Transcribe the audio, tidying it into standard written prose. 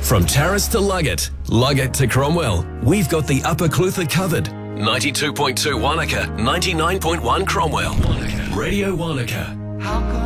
From Tarras to Luggett to Cromwell, we've got the Upper Clutha covered. 92.2 Wanaka, 99.1 Cromwell. Radio Wanaka.